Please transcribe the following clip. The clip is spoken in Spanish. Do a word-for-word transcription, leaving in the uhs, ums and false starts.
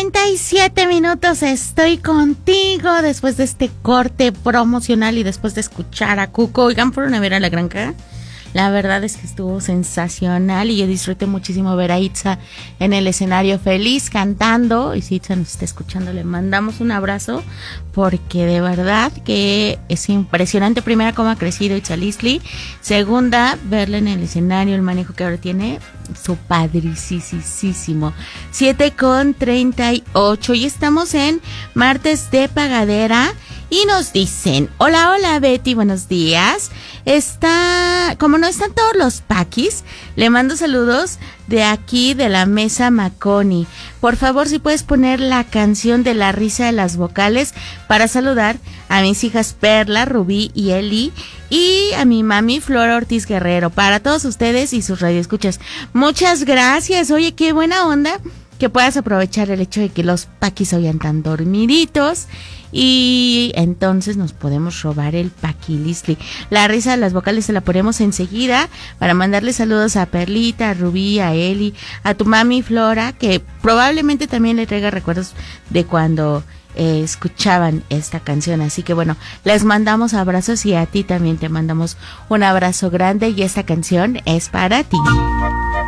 cuarenta y siete minutos estoy contigo después de este corte promocional y después de escuchar a Cuco. Oigan, ¿fueron a ver a La Granja? La verdad es que estuvo sensacional y yo disfruté muchísimo ver a Itza en el escenario feliz cantando. Y si Itza nos está escuchando, le mandamos un abrazo porque de verdad que es impresionante. Primera, cómo ha crecido Itza Lisli. Segunda, verla en el escenario, el manejo que ahora tiene, su padricísimo. siete con treinta y ocho y estamos en martes de pagadera. Y nos dicen, hola, hola Betty, buenos días. Está, como no están todos los paquis, le mando saludos de aquí de la mesa Maconi. Por favor, si puedes poner la canción de La Risa de las Vocales para saludar a mis hijas Perla, Rubí y Eli y a mi mami Flora Ortiz Guerrero. Para todos ustedes y sus radioescuchas. Muchas gracias. Oye, qué buena onda que puedas aprovechar el hecho de que los paquis hoy andan dormiditos. Y entonces nos podemos robar el paquilisli. La Risa de las Vocales se la ponemos enseguida para mandarle saludos a Perlita, a Rubí, a Eli, a tu mami Flora, que probablemente también le traiga recuerdos de cuando eh, escuchaban esta canción. Así que bueno, les mandamos abrazos y a ti también te mandamos un abrazo grande y esta canción es para ti.